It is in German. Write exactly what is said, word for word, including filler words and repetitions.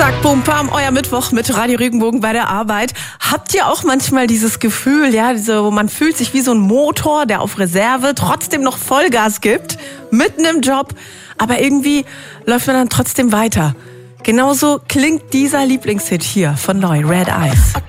Zack, bum, bam, euer Mittwoch mit Radio Regenbogen bei der Arbeit. Habt ihr auch manchmal dieses Gefühl, ja, diese, wo man fühlt sich wie so ein Motor, der auf Reserve trotzdem noch Vollgas gibt, mitten im Job, aber irgendwie läuft man dann trotzdem weiter. Genauso klingt dieser Lieblingshit hier von Neu, Red Eyes.